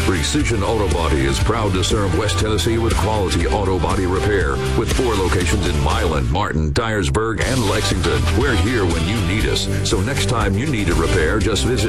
Precision Auto Body is proud to serve West Tennessee with quality auto body repair. With 4 locations in Milan, Martin, Dyersburg, and Lexington. We're here when you need us. So next time you need a repair, just visit